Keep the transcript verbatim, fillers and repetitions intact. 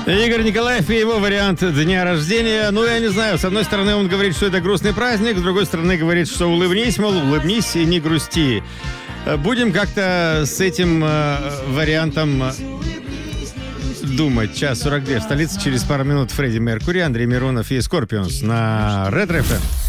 Игорь Николаев и его вариант дня рождения. Ну, я не знаю, с одной стороны он говорит, что это грустный праздник, с другой стороны говорит, что улыбнись, мол, улыбнись и не грусти. Будем как-то с этим э, вариантом думать. Час сорок две в столице, через пару минут Фредди Меркьюри, Андрей Миронов и Скорпионс на Ретро эф эм.